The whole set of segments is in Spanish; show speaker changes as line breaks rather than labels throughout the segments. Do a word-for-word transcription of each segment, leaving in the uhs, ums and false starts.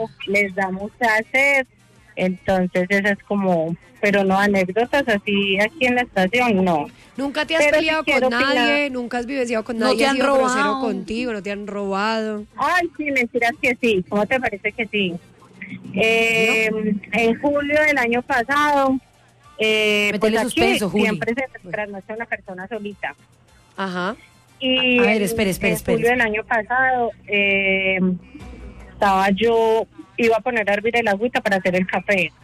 les da mucha sed, entonces esa es como, pero no anécdotas así aquí en la estación, no.
¿Nunca te has
Pero
peleado
sí
con
quiero
nadie?
opinar.
¿Nunca has vivenciado con
No
nadie?
te
¿Has
han
sido
robado.
grosero contigo? ¿No te han robado?
Ay, sí, mentiras que sí, ¿cómo te parece que sí? Eh, en julio del año pasado, eh, pues
Métele
aquí
suspenso, Juli.
siempre se trasnocha una persona solita.
Ajá.
Y
A- a ver,
en-
espere, espere,
en
espere,
julio del
espere.
año pasado eh, estaba yo, iba a poner a hervir el agüita para hacer el café.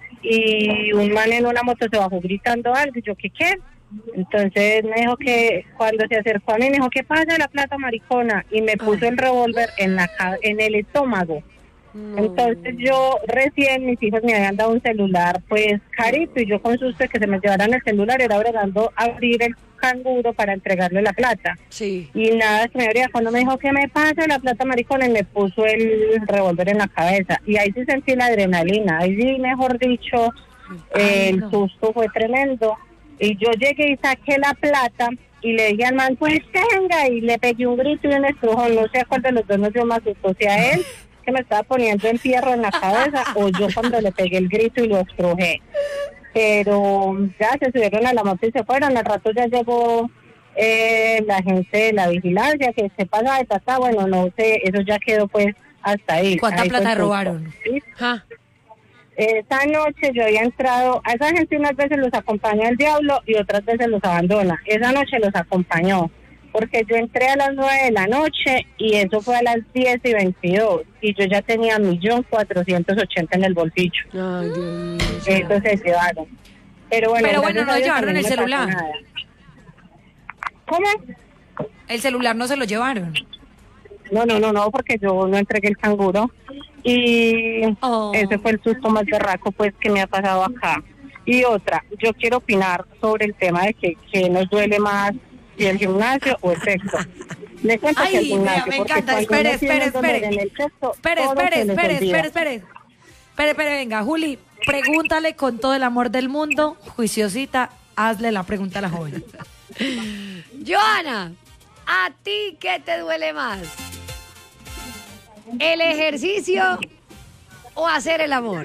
Y un man en una moto se bajó gritando algo, y yo, ¿qué qué? Entonces me dijo que, cuando se acercó a mí, me dijo, ¿qué pasa la plata, maricona? Y me puso
Ay.
el revólver en la ca- en el estómago.
No.
Entonces yo recién, mis hijos me habían dado un celular pues carito, y yo con susto de que se me llevaran el celular era bregando a abrir el canguro para entregarle la plata.
Sí.
Y nada, se me abría cuando me dijo, ¿qué me pasa la plata, maricona? Y me puso el revólver en la cabeza. Y ahí sí sentí la adrenalina, ahí sí, mejor dicho,
Ay,
eh, el
no.
susto fue tremendo. Y yo llegué y saqué la plata y le dije al man, pues tenga, y le pegué un grito y un estrujón. No sé a cuál de los dos nos dio más susto, si a él, que me estaba poniendo el fierro en la cabeza, o yo cuando le pegué el grito y lo estrujé. Pero ya se subieron a la moto y se fueron. Al rato ya llegó eh, la gente de la vigilancia, que se pasa de tata, bueno, no sé, eso ya quedó pues hasta ahí.
¿Cuánta
Ahí fue
plata
el susto.
robaron?
¿Sí?
Ja.
Esa noche yo había entrado, a esa gente unas veces los acompaña el diablo y otras veces los abandona. Esa noche los acompañó, porque yo entré a las nueve de la noche y eso fue a las diez y veintidós, y yo ya tenía millón cuatrocientos ochenta en el bolsillo.
Ay, Dios mío.
Eso se llevaron. Pero bueno,
Pero bueno,
gracias
no
a Dios,
llevaron
a mí
el
no me pasó
celular.
nada. ¿Cómo?
El celular no se lo llevaron.
No, no, no, no, porque yo no entregué el canguro. Y
Oh.
ese fue el susto más berraco pues que me ha pasado acá. Y otra, yo quiero opinar sobre el tema de que, que nos duele más, si el gimnasio o el sexo. Le cuento que el
Ay, vea,
gimnasio,
me
porque
encanta.
cuando
Espere,
uno tiene
espere,
dolor
espere.
en el sexo,
Espere,
todo
espere,
se les
espere,
olvida.
espere, espere. Espere, espere, venga, Juli, pregúntale con todo el amor del mundo, juiciosita, hazle la pregunta a la joven.
Joana, ¿a ti qué te duele más? ¿El ejercicio o hacer el amor?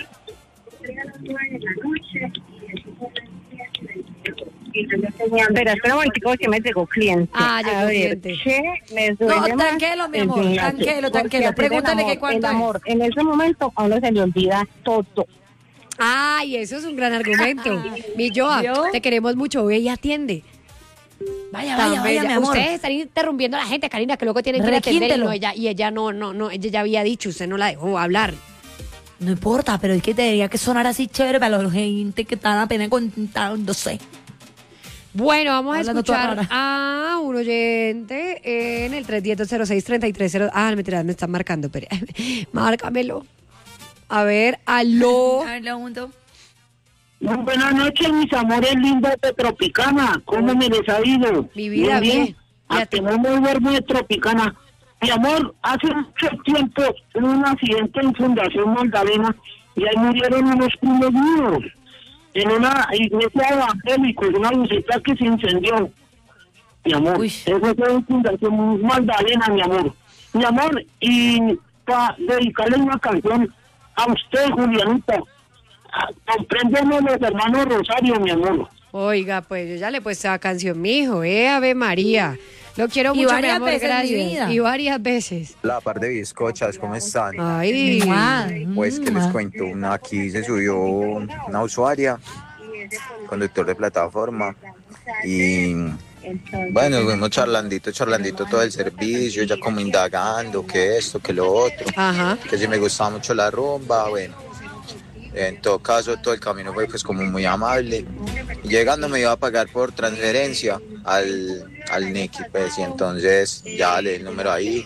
Espera, espera un momentico que me llegó cliente.
Ah, llegó
A ver,
cliente.
¿qué me duele
No,
más?
tranquilo, mi
El
amor,
gimnasio.
tranquilo,
Porque
tranquilo.
hacer el
Pregúntale
amor,
que cuánto
el
es.
amor, en ese momento a uno se le olvida todo.
Ay, eso es un gran argumento. Mi Joa,
¿Vio?
te queremos mucho, ve y atiende.
Vaya,
Tan
vaya, vaya,
bella.
mi amor.
Ustedes están interrumpiendo a la gente, Karina, que luego tienen que ir a atender y,
Requíntelo.
no, ella, y ella no, no, no, ella ya había dicho, usted no la dejó hablar.
No importa, pero es que tendría que sonar así chévere para la gente que está apenas contándose.
Bueno, vamos a
Hablando toda
escuchar
rara.
a un oyente en el tres uno cero, cero seis, tres tres cero. Ah, mentira, me están marcando, espere. Márcamelo. A ver, aló.
A ver, le pregunto.
Muy buenas noches, mis amores lindos de Tropicana. ¿Cómo me les ha ido?
Mi vida, bien.
A
Ya te-
que no me duermo de Tropicana. Mi amor, hace mucho tiempo hubo un accidente en Fundación Magdalena y ahí murieron unos primos míos en una iglesia evangélica, en una buseta que se incendió. Mi amor,
Uy.
eso fue en Fundación Magdalena, mi amor. Mi amor, y para dedicarle una canción a usted, Julianita. Compréndeme los hermanos Rosario, mi amor.
Oiga, pues yo ya le he puesto esa canción, mijo, eh, Ave María. Lo quiero
Y
mucho, mi
varias
amor,
veces, mi
gracias.
vida.
Y varias veces.
La par de bizcochas, ¿cómo están?
Ay.
Mua,
Pues que les
mua.
cuento, una, aquí se subió una usuaria, conductor de plataforma, y bueno, fuimos charlandito, charlandito todo el servicio, ya como indagando, que esto, que lo otro,
Ajá.
que si me gustaba mucho la rumba, bueno. En todo caso, todo el camino fue pues como muy amable. Y llegando me iba a pagar por transferencia al, al Nicky, pues, y entonces ya le di el número ahí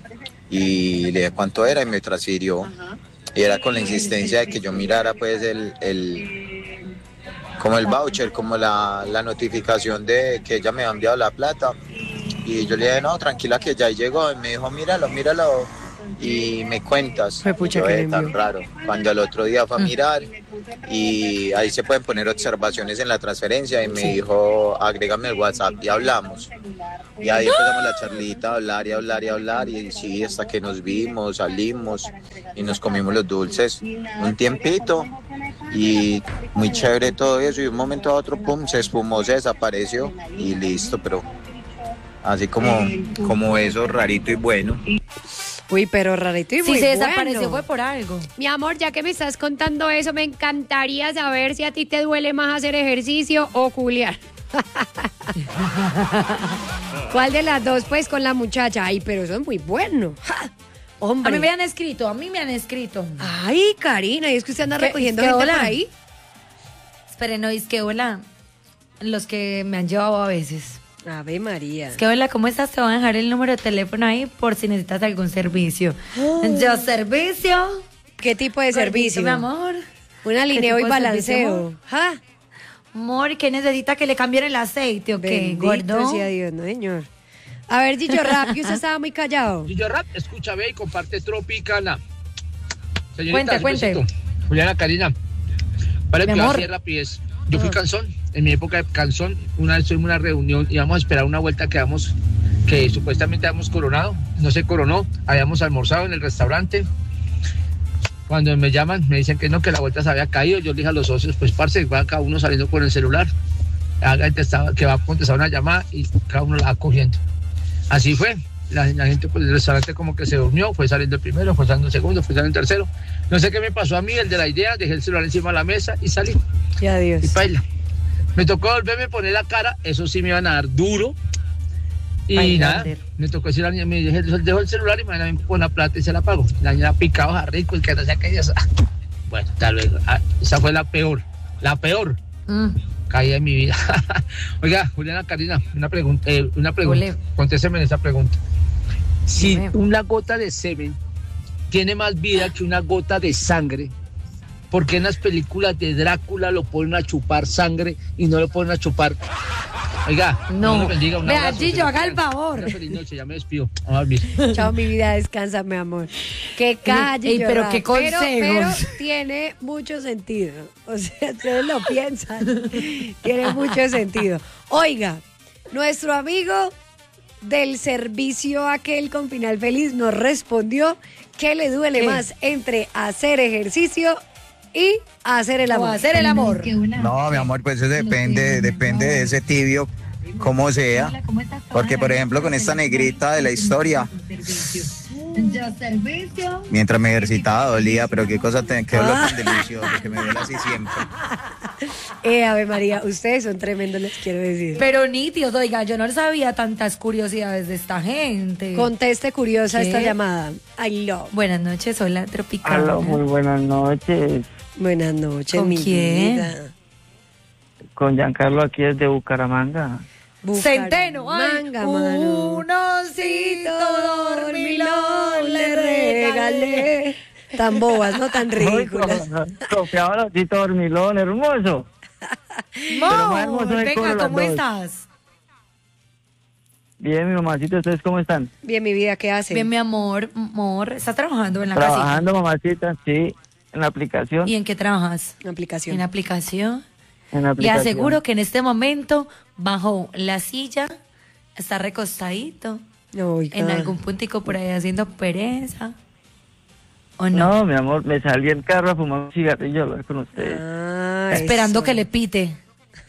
y le dije cuánto era y me transfirió. Y era con la insistencia de que yo mirara pues el, el como el voucher, como la, la notificación de que ella me había enviado la plata. Y yo le dije, no, tranquila que ya llegó. Y me dijo, míralo, míralo, y me cuentas.
Fue pucha
Yo,
que
eh,
le
tan
envió.
raro. Cuando al otro día fue a mirar y ahí se pueden poner observaciones en la transferencia y me dijo, agrégame el WhatsApp y hablamos. Y ahí empezamos la charlita, a hablar y hablar y hablar y sí, hasta que nos vimos, salimos y nos comimos los dulces un tiempito y muy chévere todo eso y de un momento a otro, pum, se espumó, se desapareció y listo, pero así como, como eso, rarito y bueno.
Uy, pero rarito y
Si
muy
se
bueno.
desapareció fue por algo.
Mi amor, ya que me estás contando eso, me encantaría saber si a ti te duele más hacer ejercicio o culiar. ¿Cuál de las dos, pues, con la muchacha? Ay, pero eso es muy bueno. ¡Ja!
A
Hombre.
mí me han escrito, a mí me han escrito.
Ay, Karina, ¿y es que usted anda
¿Qué-
recogiendo
qué
gente
hola?
por ahí?
Esperen, no, es que hola. Los que me han llevado a veces.
Ave María.
Es que hola, ¿cómo estás? Te voy a dejar el número de teléfono ahí por si necesitas algún servicio. Yo, servicio.
¿Qué tipo de servicio?
Mi amor.
Un alineo
¿Qué
y
tipo de
balanceo.
servicio,
¡Ja!
Amor, ¿qué necesita que le cambien el aceite o qué,
Bendito
gordo?
sea Dios, no, señor. A ver, Gillo Rap, que usted estaba muy callado.
Gillo Rap, escucha, ve y comparte Tropicana.
Cuente,
Señorita,
cuente.
un besito. Juliana, Karina, para
Mi
que
amor.
así rapidez. Yo fui cansón, en mi época de cansón, una vez tuvimos una reunión, íbamos a esperar una vuelta que damos, que supuestamente habíamos coronado, no se coronó, habíamos almorzado en el restaurante. Cuando me llaman, me dicen que no, que la vuelta se había caído. Yo le dije a los socios, pues parce, va cada uno saliendo con el celular, haga el testado, que va a contestar una llamada y cada uno la va cogiendo. Así fue. La, la gente pues, del restaurante como que se durmió, fue saliendo el primero, fue saliendo el segundo, fue saliendo el tercero. No sé qué me pasó a mí, el de la idea, dejé el celular encima de la mesa y salí.
Y adiós.
Y paila. Me tocó volverme a poner la cara, eso sí me iban a dar duro. Y
Baila,
nada,
Ander.
me tocó decir a la niña, me dije, dejo el celular y me van a la plata y se la pago. La niña picado a rico y que no sé qué. Bueno, tal vez. Ah, esa fue la peor, la peor
Mm.
caída en mi vida. Oiga, Juliana, Karina, una pregunta, eh, una pregunta.
Ole.
Contésteme en esa pregunta. Si
Dime.
una gota de semen tiene más vida que una gota de sangre, ¿por qué en las películas de Drácula lo ponen a chupar sangre y no lo ponen a chupar? Oiga,
No.
Dios lo bendiga, un
Vea,
abrazo,
Gillo,
se lo
haga el
quieren.
favor.
Una feliz noche, ya me despido. Vamos a dormir.
Chao, mi vida, descansa, mi amor. Que calle,
Ey, pero
Rap.
qué
pero, pero
consejos.
tiene mucho sentido. O sea, ustedes lo piensan. Tiene mucho sentido. Oiga, nuestro amigo del servicio aquel con final feliz nos respondió que le duele
¿Qué?
más entre hacer ejercicio y hacer el
O
amor.
hacer el amor.
No, mi amor, pues eso depende, depende de ese tibio, como sea. Porque, por ejemplo, con esta negrita de la historia, mientras me ejercitaba dolía, pero qué cosa, te, qué dolor tan delicioso, que me duele así siempre.
Eh, Ave María, ustedes son tremendos, les quiero decir.
Pero nítidos, oiga, yo no sabía tantas curiosidades de esta gente.
Conteste curiosa
¿Qué?
esta llamada. I love.
Buenas noches, hola, Tropicana.
Aló, muy buenas noches.
Buenas noches,
¿Con
mi
quién?
vida.
Con Giancarlo aquí desde Bucaramanga.
Centeno, ay,
Bucaramanga, mano.
un osito dormilón le regalé.
Tan bobas, no tan ridículas.
Confiaba el osito dormilón, hermoso. Pero más hermoso
Amor,
es con
venga,
las
¿cómo
dos.
estás?
Bien, mi mamacita, ¿ustedes cómo están?
Bien, mi vida, ¿qué hace?
Bien, mi amor, amor, ¿estás trabajando en la
Trabajando, mamacita, sí, en la aplicación.
casita? ¿Y en qué trabajas?
Aplicación.
En aplicación.
En la
Y
aplicación.
aseguro que en este momento, bajo la silla, está recostadito,
Oiga.
en algún puntico por ahí haciendo pereza. ¿O no?
No, mi amor, me salí el carro a fumar un cigarrillo a hablar con ustedes.
Ah,
Esperando
eso.
que le pite.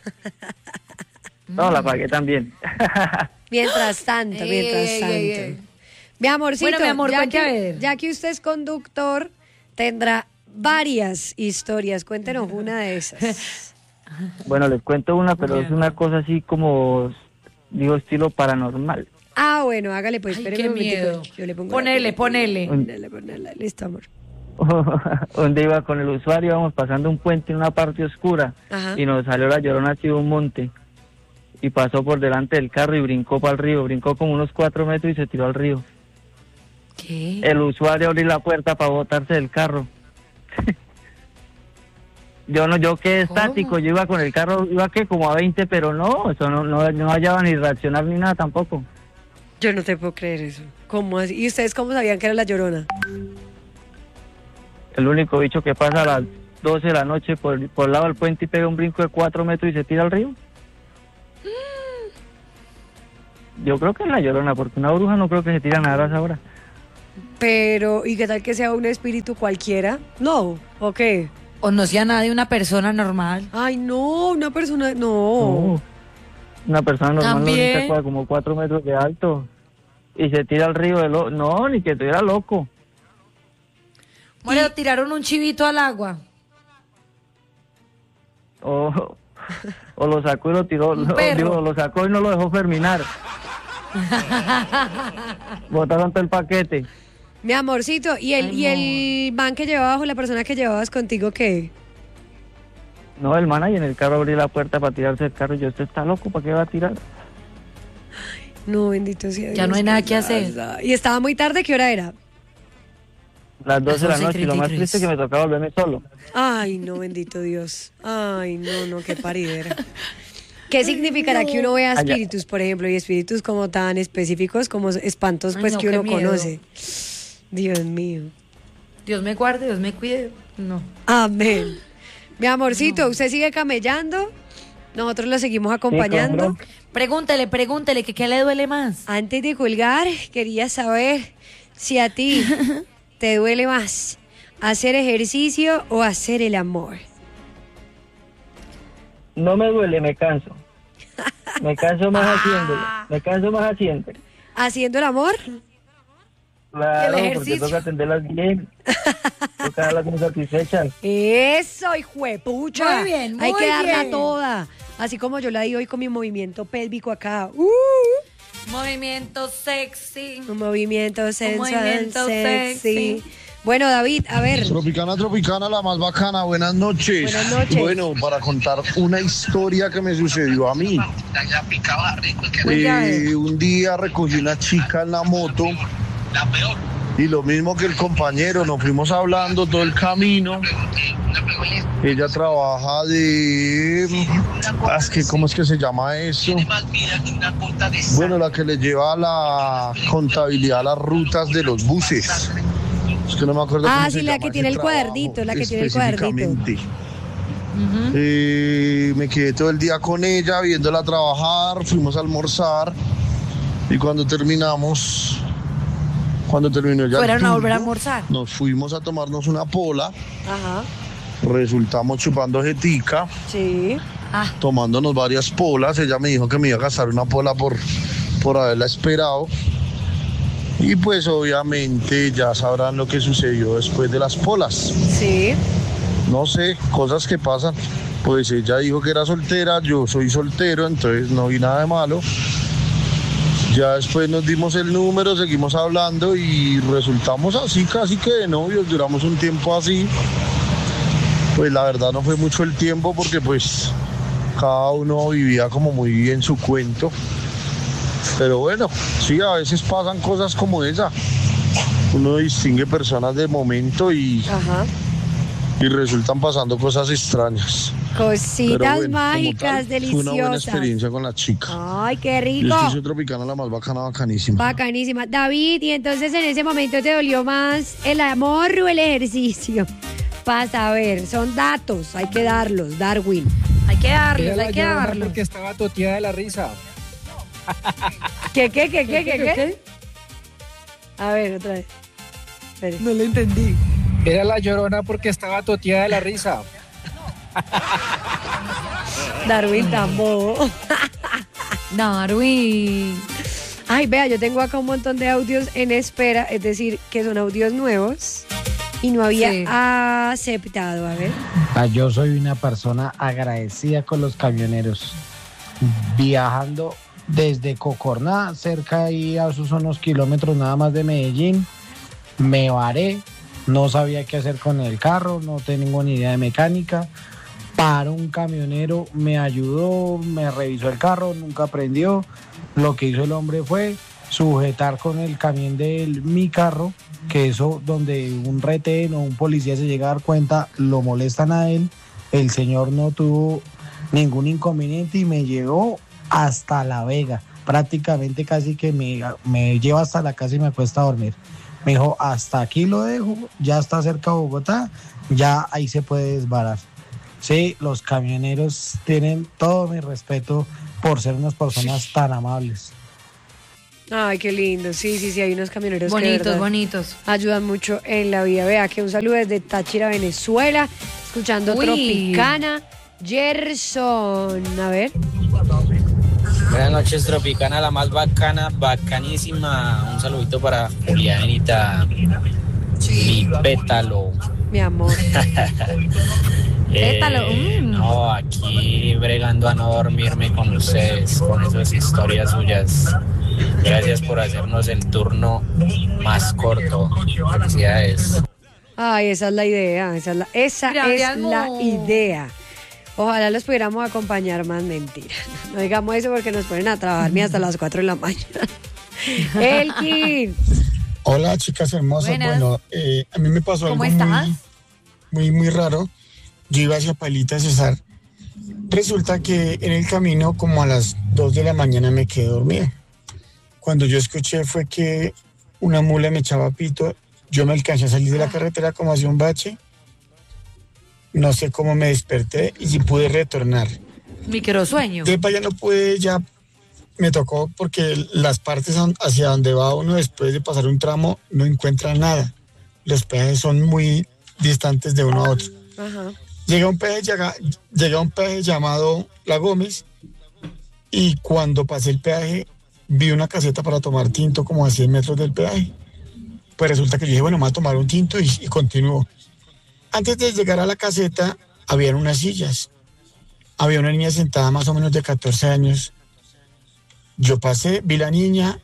No, la pagué también.
Mientras tanto,
Ey,
mientras
ey,
tanto.
ey, ey.
Mi amorcito,
Bueno, mi amor,
ya,
cuente a
que,
ver.
ya que usted es conductor, tendrá varias historias. Cuéntenos una de esas.
Bueno, les cuento una, pero es una cosa así como, digo, estilo paranormal.
Ah, bueno, hágale pues,
Ay,
espéreme
qué
un momentico.
miedo.
Yo le pongo
Ponele,
la-
ponele.
Ponele, ponele. Listo, amor.
Donde iba con el usuario, íbamos pasando un puente en una parte oscura
Ajá.
y nos salió la llorona así de un monte y pasó por delante del carro y brincó para el río, brincó como unos cuatro metros y se tiró al río.
¿Qué?
El usuario abrió la puerta para botarse del carro. Yo no, yo quedé estático, yo iba con el carro, iba que como a veinte, pero no, eso no, no, no hallaba ni reaccionar ni nada tampoco.
Yo no te puedo creer eso. ¿Cómo así? ¿Y ustedes cómo sabían que era la Llorona?
El único bicho que pasa a las doce de la noche por, por el lado del puente y pega un brinco de cuatro metros y se tira al río. Yo creo que es la Llorona, porque una bruja no creo que se tire a nadar a esa hora.
Pero, ¿y qué tal que sea un espíritu cualquiera? No, ¿o qué?
O no sea nadie, una persona normal.
Ay, no, una persona, no.
No. Una persona normal
También.
no necesita como cuatro metros de alto y se tira al río de lo... No, ni que estuviera loco.
Bueno, tiraron un chivito al agua.
O, o lo sacó y lo tiró,
Un
lo,
perro.
digo, lo sacó y no lo dejó terminar. Botaron todo el paquete.
Mi amorcito, ¿y el,
Ay,
y el man que llevabas o la persona que llevabas contigo qué?
No, el man ahí en el carro abrió la puerta para tirarse el carro y yo, ¿usted está loco? ¿Para qué va a tirar?
No, bendito sea Dios.
Ya no hay nada que hacer.
pasa. ¿Y estaba muy tarde? ¿Qué hora era?
Las doce de la
Las
noche y lo más
once y treinta y tres.
triste es que me tocaba volverme solo.
Ay, no, bendito Dios. Ay, no, no, qué paridera. ¿Qué significará que uno vea
Allá.
espíritus, por ejemplo, y espíritus como tan específicos como espantos
Ay,
pues
no,
que
qué
uno
miedo.
conoce? Dios mío.
Dios me guarde, Dios me cuide. No.
Amén. Mi amorcito, ¿usted sigue camellando? Nosotros lo seguimos acompañando.
claro.
Pregúntele, pregúntele, que qué le duele más.
Antes de colgar, quería saber si a ti te duele más hacer ejercicio o hacer el amor.
No me duele, me canso. Me canso más haciéndolo. Me canso más haciéndolo.
¿Haciendo el amor?
Claro,
¿El
porque
ejercicio?
toca atenderlas bien. Toca darlas bien satisfechas.
Eso, hijuepucha.
Muy bien,
Hay
muy
que darla
bien.
toda. Así como yo la di hoy con mi movimiento pélvico acá. Uh,
Movimiento sexy.
un movimiento sensual,
movimiento
sexy.
sexy.
Bueno, David, a ver.
Tropicana, Tropicana, la más bacana. Buenas noches.
Buenas noches.
Bueno, para contar una historia que me sucedió a mí. Eh, un día recogí una chica en la moto y lo mismo que el compañero, nos fuimos hablando todo el camino. Ella trabaja de... Es que, ¿cómo es que se llama eso? Bueno, la que le lleva la contabilidad a las rutas de los buses. Es que no me acuerdo
Ah,
cómo
sí,
se
la
llama
que
ese
tiene el
trabajo
cuadernito, la que tiene el cuadernito.
específicamente. Eh, me quedé todo el día con ella, viéndola trabajar, fuimos a almorzar y cuando terminamos, cuando terminó ya el
Fueron a volver a
turno,
almorzar.
nos fuimos a tomarnos una pola,
Ajá,
resultamos chupando jetica,
sí.
Ah,
tomándonos varias polas. Ella me dijo que me iba a gastar una pola por, por haberla esperado. Y pues obviamente ya sabrán lo que sucedió después de las polas.
Sí.
No sé, cosas que pasan. Pues ella dijo que era soltera, yo soy soltero, entonces no vi nada de malo. Ya después nos dimos el número, seguimos hablando y resultamos así casi que de novios, duramos un tiempo así. Pues la verdad no fue mucho el tiempo porque pues cada uno vivía como muy en su cuento. Pero bueno, sí, a veces pasan cosas como esa. Uno distingue personas de momento y,
Ajá.
y resultan pasando cosas extrañas. Pero
Cositas
bueno, como
mágicas,
tal, fue una buena
deliciosas.
experiencia con la chica.
Ay, qué
Yo
rico.
es que soy tropicana, la más bacana, bacanísima.
Bacanísima. David, y entonces en ese momento te dolió más el amor o el ejercicio. Para saber, son datos, hay que darlos, Darwin.
hay que darlos,
Era la
hay que
Llorona
darlos.
porque estaba toteada de la risa.
¿Qué, qué, qué, qué, qué, qué? A ver, otra vez. Espere.
No lo entendí.
Era la Llorona porque estaba toteada de la risa.
Darwin tan bobo.
Darwin.
Ay, vea, yo tengo acá un montón de audios en espera, es decir, que son audios nuevos y no había
Sí.
aceptado. A ver.
Ah, Yo soy una persona agradecida con los camioneros. Viajando desde Cocorná, cerca ahí a sus unos kilómetros nada más de Medellín, me varé, no sabía qué hacer con el carro, no tenía ninguna idea de mecánica. Paró un camionero, me ayudó, me revisó el carro, nunca prendió. Lo que hizo el hombre fue sujetar con el camión de mi carro, que eso donde un retén o un policía se llega a dar cuenta, lo molestan a él. El señor no tuvo ningún inconveniente y me llevó hasta La Vega. prácticamente casi que me, me lleva hasta la casa y me acuesta a dormir. Me dijo, hasta aquí lo dejo, ya está cerca de Bogotá, ya ahí se puede desbarar. Sí, los camioneros tienen todo mi respeto por ser unas personas tan amables.
Ay, qué lindo. Sí, sí, sí, hay unos camioneros que de
Bonitos,
verdad
bonitos.
ayudan mucho en la vida. Vea, que un saludo desde Táchira, Venezuela, escuchando
Uy.
Tropicana. Gerson, a ver.
Buenas noches, Tropicana, la más bacana, bacanísima. Un saludito para Julianita, mi pétalo.
Mi amor.
Pétalo,
Eh,
mm.
No, aquí bregando a no dormirme con ustedes, con esas historias suyas. Gracias por hacernos el turno más corto. Felicidades.
Ay, esa es la idea, esa es la, esa
Gracias,
es la
no.
idea. Ojalá los pudiéramos acompañar más, mentira. No digamos eso porque nos ponen a trabajar ni hasta las cuatro de la mañana. Elkin.
Hola, chicas hermosas.
Buenas.
Bueno, eh, a mí me pasó algo
¿Cómo estás?
muy, muy, muy raro. Yo iba hacia Pailita Cesar. Resulta que en el camino, como a las dos de la mañana, me quedé dormido. Cuando yo escuché fue que una mula me echaba pito. Yo me alcancé a salir de la carretera como hacia un bache. No sé cómo me desperté y si pude retornar.
Microsueño.
De para allá no pude, ya me tocó porque las partes hacia donde va uno después de pasar un tramo no encuentra nada. Los peajes son muy distantes de uno a otro.
Ajá.
Llegué a un peaje, llega- llegué a un peaje llamado La Gómez y cuando pasé el peaje vi una caseta para tomar tinto como a cien metros del peaje. Pues resulta que yo dije, bueno, me voy a tomar un tinto y, y continúo. Antes de llegar a la caseta, habían unas sillas. Había una niña sentada más o menos de catorce años. Yo pasé, vi la niña,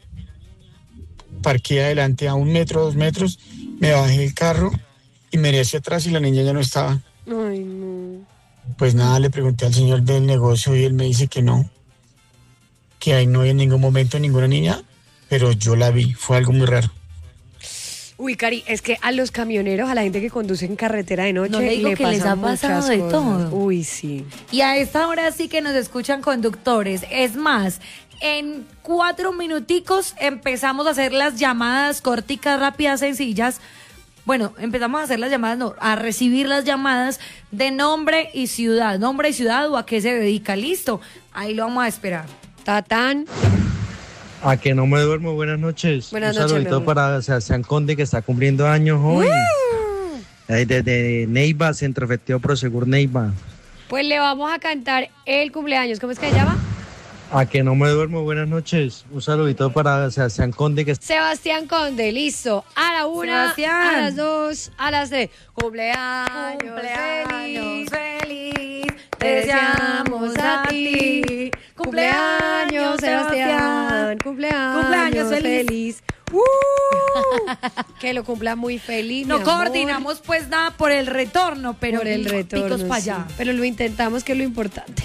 parqué adelante a un metro, dos metros, me bajé del carro y miré hacia atrás y la niña ya no estaba.
Ay, no.
Pues nada, le pregunté al señor del negocio y él me dice que no, que ahí no hay en ningún momento ninguna niña, pero yo la vi, fue algo muy raro.
Uy, Cari, es que a los camioneros, a la gente que conduce en carretera de noche,
No le digo que les
pasan
ha pasado
muchas
de
cosas.
todo.
Uy, sí.
Y a esta hora sí que nos escuchan conductores. Es más, en cuatro minuticos empezamos a hacer las llamadas corticas, rápidas, sencillas. Bueno, empezamos a hacer las llamadas, no, a recibir las llamadas de nombre y ciudad. Nombre y ciudad o a qué se dedica. Listo, ahí lo vamos a esperar.
Tatán.
A que no me duermo, buenas noches.
Buenas
Un
noches,
saludito
mi amor.
para Sebastián Conde, que está cumpliendo años hoy. Ahí Desde Neiva, Centro Efectivo Prosegur Neiva.
Pues le vamos a cantar el cumpleaños. ¿Cómo es que se llama?
A que no me duermo, buenas noches. Un saludito para Sebastián Conde, que
Sebastián Conde, listo. A la una,
Sebastián.
a las dos, a las tres. Cumpleaños,
Cumpleaños
feliz.
feliz,
Te deseamos a ti. Cumpleaños, Sebastián. Cumpleaños,
Cumpleaños feliz.
feliz. ¡Uh! Que lo cumpla muy feliz.
No
mi amor.
coordinamos pues nada por el retorno, pero
Por el retorno.
picos para
sí.
allá.
Pero lo intentamos, que es lo importante.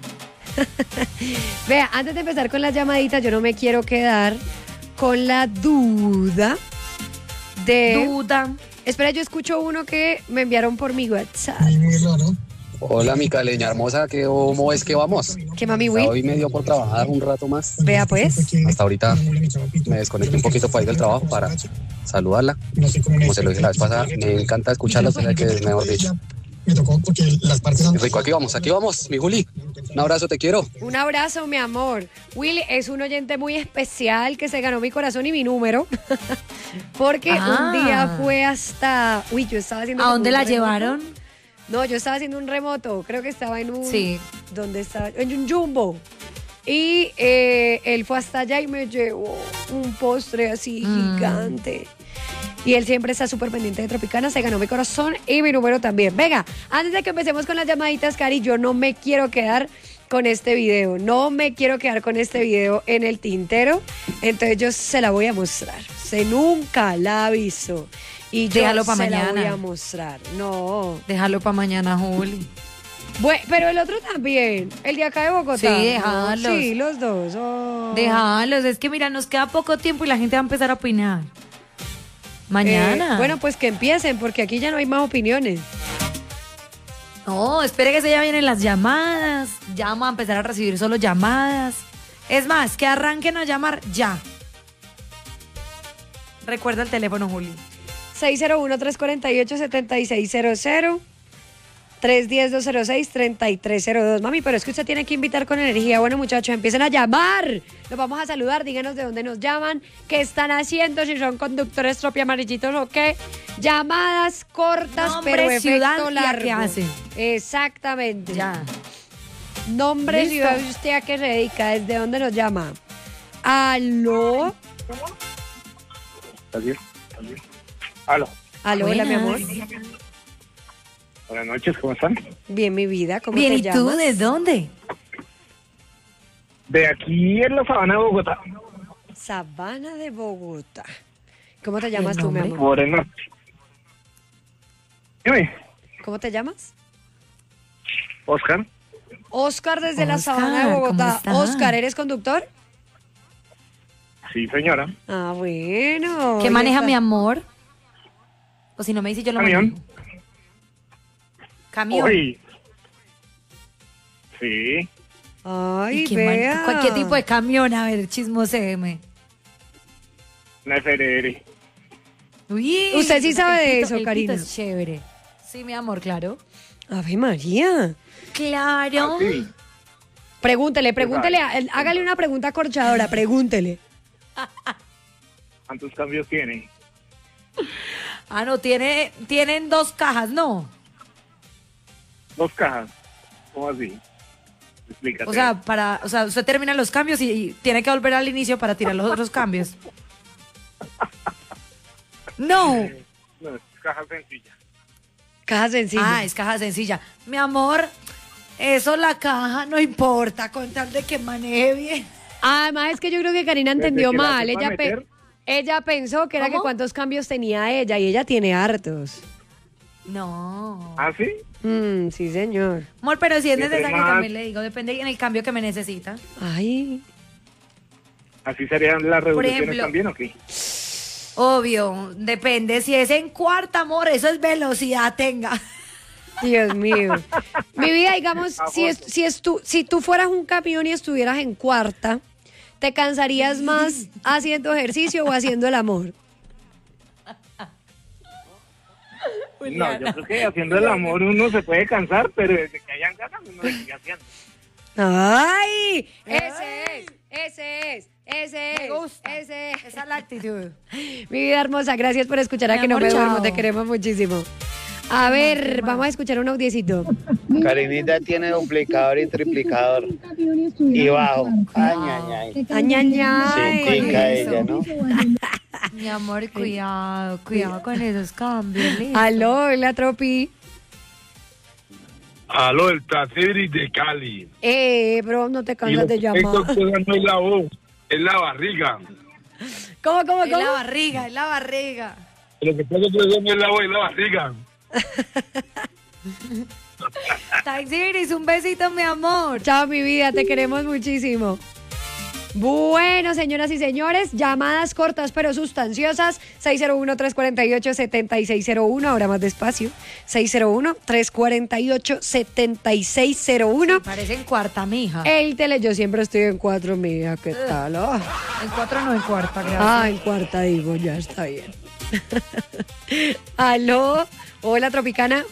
Vea, antes de empezar con las llamaditas, yo no me quiero quedar con la duda de.
Duda.
Espera, yo escucho uno que me enviaron por mi WhatsApp.
Muy raro.
Hola, mi caleña hermosa, ¿qué- ¿cómo es que vamos?
¿Qué mami,
Hasta
Will?
hoy me dio por trabajar un rato más.
Vea, pues.
Hasta ahorita me desconecté un poquito para ir del trabajo para saludarla. Como se lo dije la vez pasada, me encanta escucharla, o sea que es mejor dicho.
Me tocó porque las partes son...
Rico, aquí vamos, aquí vamos, mi Juli. Un abrazo, te quiero.
Un abrazo, mi amor. Will es un oyente muy especial que se ganó mi corazón y mi número. Porque
Ah.
un día fue hasta. Uy, yo estaba haciendo.
¿A
como
dónde
un
la
remoto.
llevaron?
No, yo estaba haciendo un remoto. Creo que estaba en un.
Sí.
¿Dónde estaba? En un jumbo. Y eh, él fue hasta allá y me llevó un postre así
Mm.
gigante. Y él siempre está súper pendiente de Tropicana, se ganó mi corazón y mi número también. Venga, antes de que empecemos con las llamaditas, Cari, yo no me quiero quedar con este video. No me quiero quedar con este video en el tintero. Entonces yo se la voy a mostrar. Se nunca la aviso. Y yo
Déjalo pa'
se la
mañana.
voy a mostrar. No.
Déjalo para mañana, Juli.
Bueno, pero el otro también. El de acá de Bogotá.
Sí, déjalos.
Sí, los dos. Oh.
Déjalos, es que mira, nos queda poco tiempo y la gente va a empezar a opinar. Mañana.
Eh, bueno, pues que empiecen, porque aquí ya no hay más opiniones.
No, espere que se ya vienen las llamadas. Ya vamos a empezar a recibir solo llamadas. Es más, que arranquen a llamar ya. Recuerda el teléfono, Juli.
seis cero uno, tres cuatro ocho, siete seis cero cero. tres uno cero, dos cero seis, tres tres cero dos. Mami, pero es que usted tiene que invitar con energía. Bueno, muchachos, empiecen a llamar. Los vamos a saludar. Díganos de dónde nos llaman, qué están haciendo, si son conductores tropiamarillitos o qué. Llamadas cortas,
Nombre,
pero
ciudad
efecto
y a
largo.
qué hacen.
Exactamente.
Ya.
Nombre,
Listo.
ciudad y usted a qué se dedica, desde dónde nos llama. Aló.
Aló.
Aló, hola, mi amor.
Buenas noches, ¿cómo están?
Bien, mi vida, ¿cómo
Bien,
te
¿y
llamas?
tú de dónde?
De aquí en la sabana de Bogotá.
Sabana de Bogotá. ¿Cómo te llamas tú, mi amor?
Por el norte. Dime,
¿Cómo te llamas?
Oscar.
Oscar desde la
Oscar,
Sabana de
¿cómo
Bogotá.
estás?
Oscar, ¿eres conductor?
Sí, señora.
Ah, bueno.
¿Qué
ya
maneja
está.
mi amor? O si no me dice, yo lo
Camión.
manejo. Camión.
Uy. Sí.
Ay,
¿Y qué, man-
vea.
cualquier tipo de camión? A ver, chismoseme.
Una F R R.
Uy,
Usted sí sabe de
el pito-
eso,
el pito
Karina.
es chévere. Sí, mi amor, claro.
Ave María.
Claro.
Ah, sí.
Pregúntele, pregúntele. a- Hágale una pregunta corchadora, pregúntele.
¿Cuántos cambios tiene?
Ah, no, tiene, tienen dos cajas, ¿no?
Dos cajas. ¿Cómo así? Explícate.
O sea, para, o sea, usted termina los cambios y, y tiene que volver al inicio para tirar los otros cambios. No.
No, es caja sencilla.
Caja sencilla.
Ah, es caja sencilla. Mi amor, eso la caja no importa, con tal de que maneje bien.
Además, es que yo creo que Karina entendió
que la
mal.
sepa
Ella, pe-
meter.
ella pensó que era
¿Cómo?
que cuántos cambios tenía ella y ella tiene hartos.
No.
¿Ah, sí?
Mm, sí, señor.
Amor, pero si es
Entre
necesario
más-
también le digo, depende en el cambio que me necesita.
Ay.
¿Así serían las revoluciones
ejemplo,
también o qué?
Obvio, depende. Si es en cuarta, amor, eso es velocidad, tenga.
Dios mío. Mi vida, digamos,
A
si, es,
fondo.
si, es tú, si tú fueras un camión y estuvieras en cuarta, ¿te cansarías más haciendo ejercicio o haciendo el amor?
No, yo creo que haciendo el amor uno se puede cansar, pero desde que hayan ganas uno lo sigue haciendo.
¡Ay! Ese es, ese es, ese es.
Me gusta.
Ese es.
Esa es la actitud.
Mi vida hermosa, gracias por escuchar a
Mi
Que No
amor,
Me Duermo,
chao.
te queremos muchísimo. A ver, vamos a escuchar un audiecito.
Karinita tiene duplicador y triplicador. Y bajo. Ay, ay, ay.
Añañay.
Chitica ella, ¿no?
Mi amor, cuidado, cuidado con esos cambios. ¿listo?
Aló, hola, Tropi.
Aló, el Tracedris de Cali.
Eh, bro, no te cansas de llamar.
Esto no es la voz, es la barriga.
¿Cómo, cómo,
Es la
cómo?
barriga, es la barriga.
Lo que pasa es que eso no es la voz, es la barriga.
Taxiris, un besito, mi amor.
Chao, mi vida, te queremos muchísimo. Bueno, señoras y señores, llamadas cortas pero sustanciosas. seis cero uno, tres cuatro ocho, siete seis cero uno, ahora más despacio. seis cero uno, tres cuatro ocho, siete seis cero uno.
Parece en cuarta, mija.
El tele, yo siempre estoy en cuatro, mija, ¿qué tal? Ah.
En cuatro no, en cuarta, gracias.
Ah, en cuarta digo, ya está bien. Aló, hola, Tropicana.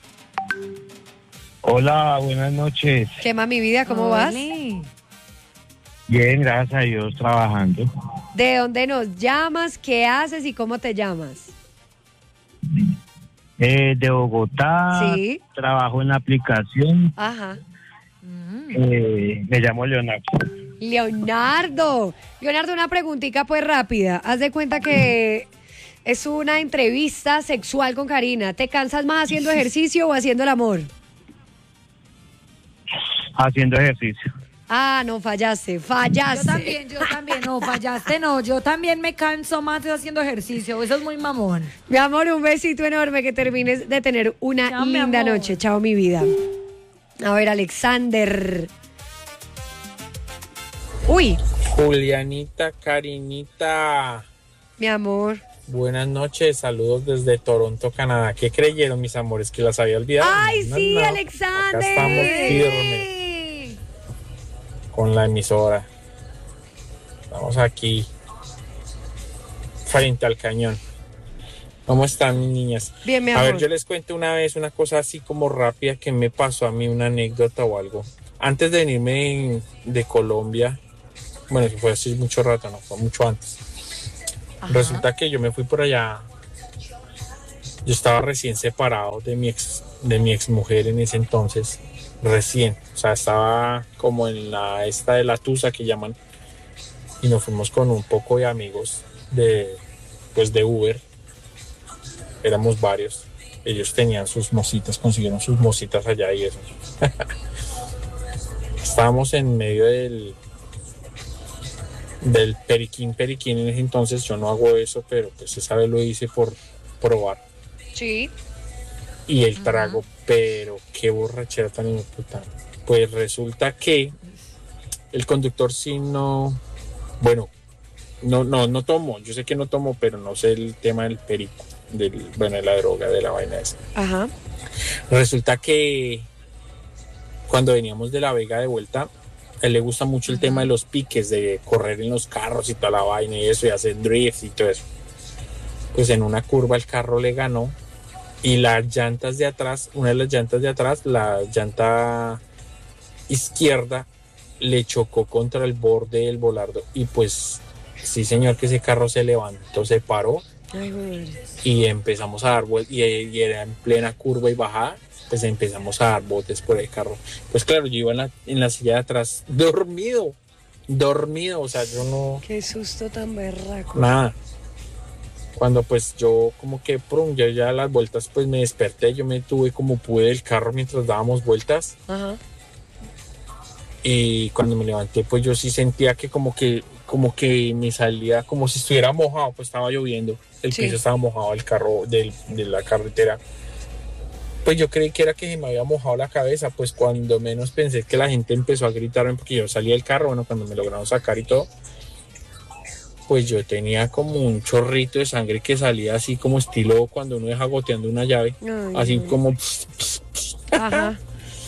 Hola, buenas noches.
¿Qué más, mi vida? ¿Cómo vas?
Oli.
Bien, gracias a Dios, trabajando.
¿De dónde nos llamas? ¿Qué haces y cómo te llamas?
Eh, de Bogotá,
Sí.
trabajo en la aplicación.
Ajá.
Eh, me llamo Leonardo.
Leonardo. Leonardo, una preguntita pues rápida. Haz de cuenta que es una entrevista sexual con Karina. ¿Te cansas más haciendo ejercicio o haciendo el amor?
Haciendo ejercicio.
Ah, no, fallaste, fallaste.
Yo también, yo también, no, fallaste, no. Yo también me canso más haciendo ejercicio. Eso es muy mamón.
Mi amor, un besito enorme, que termines de tener una
Chao, mi
linda
amor.
noche. Chao, mi vida. A ver, Alexander. Uy,
Julianita, Karinita,
mi amor.
buenas noches, saludos desde Toronto, Canadá. ¿Qué creyeron, mis amores, que las había olvidado?
Ay,
No,
sí,
no,
Alexander.
Acá estamos firmes con la emisora. Estamos aquí frente al cañón. ¿Cómo están, mis niñas?
Bien, mi
A
amor.
ver, yo les cuento una vez una cosa así como rápida que me pasó a mí, una anécdota o algo. Antes de venirme en- de Colombia, bueno, que fue así mucho rato, no, fue mucho antes.
Ajá.
Resulta que yo me fui por allá. Yo estaba recién separado de mi ex, de mi ex mujer en ese entonces. Recién. O sea, estaba como en la esta de la tusa que llaman. Y nos fuimos con un poco de amigos de, pues de Uber. Éramos varios. Ellos tenían sus mositas, consiguieron sus mositas allá y eso. Estábamos en medio del del periquín, periquín en ese entonces. Yo no hago eso, pero pues esa vez lo hice por probar.
Sí.
Y el trago, pero qué borrachera tan puta. Pues resulta que el conductor sí no, bueno, no, no, no tomó. Yo sé que no tomó, pero no sé el tema del perico, del, bueno, de la droga, de la vaina esa.
Ajá.
Resulta que cuando veníamos de La Vega de vuelta, a él le gusta mucho el tema de los piques, de correr en los carros y toda la vaina y eso, y hacer drift y todo eso. Pues en una curva el carro le ganó y las llantas de atrás, una de las llantas de atrás, la llanta izquierda, le chocó contra el borde del volardo y pues sí, señor, que ese carro se levantó, se paró.
Ay, güey.
Y empezamos a dar vueltas, y, y era en plena curva y bajada, pues empezamos a dar botes por el carro. Pues claro, yo iba en la, en la silla de atrás, dormido, dormido, o sea, yo no,
Qué susto tan berraco.
nada. Cuando pues yo como que, prum, ya, ya las vueltas, pues me desperté, yo me tuve como pude del carro mientras dábamos vueltas,
Ajá.
y cuando me levanté, pues yo sí sentía que como que, como que me salía como si estuviera mojado, pues estaba lloviendo, el
Sí.
piso estaba mojado, el carro del, de la carretera. Pues yo creí que era que se me había mojado la cabeza, pues cuando menos pensé que la gente empezó a gritarme porque yo salí del carro, bueno, cuando me lograron sacar y todo, pues yo tenía como un chorrito de sangre que salía así como estilo cuando uno deja goteando una llave,
Ay,
así
no.
como...
Ajá.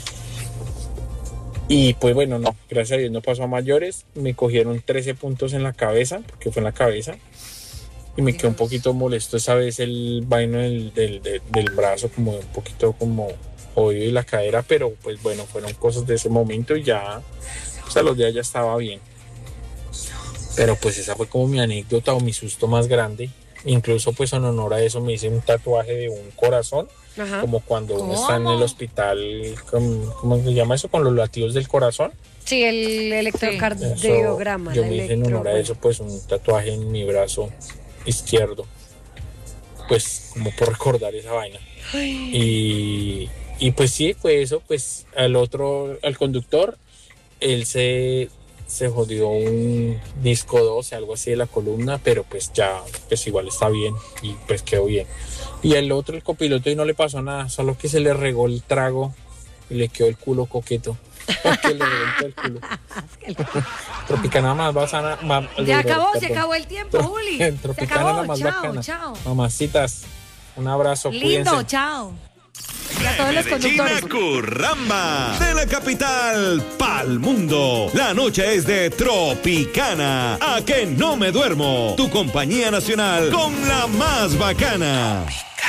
Y pues bueno, no, gracias a Dios no pasó a mayores, me cogieron trece puntos en la cabeza, porque fue en la cabeza, y me quedó un poquito molesto esa vez el vaino del, del, del, del brazo, como un poquito como jodido y la cadera, pero pues bueno, fueron cosas de ese momento y ya, pues a los días ya estaba bien. Pero pues esa fue como mi anécdota o mi susto más grande. Incluso pues en honor a eso me hice un tatuaje de un corazón,
Ajá.
como cuando uno
¿Cómo?
está en el hospital, con- ¿cómo se llama eso? Con los latidos del corazón.
Sí, el
Eso,
electrocardiograma.
yo
la
me hice en
electro-
honor a eso pues un tatuaje en mi brazo izquierdo, pues como por recordar esa vaina.
Ay.
Y, y pues sí, fue eso, pues al otro, al conductor, él se, se jodió un disco doce, algo así de la columna, pero pues ya, pues igual está bien y pues quedó bien. Y el otro, el copiloto, y no le pasó nada, solo que se le regó el trago y le quedó el culo coqueto. Que le reventó el culo. Tropicana más bacana. Más,
Ya acabó, se
perdón.
acabó el tiempo, Juli. Se
Tropicana
acabó,
la más
chao,
bacana.
chao.
Mamacitas, un abrazo,
Lindo,
cuídense.
chao. Y a todos los
Medellín
conductores.
a Curramba, de la capital pa'l mundo. La noche es de Tropicana, a que no me duermo. Tu compañía nacional con la más bacana.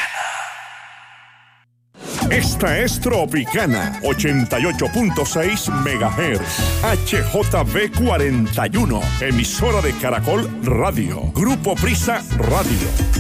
Esta es Tropicana, ochenta y ocho punto seis megahertz, H J V cuarenta y uno, emisora de Caracol Radio, Grupo Prisa Radio.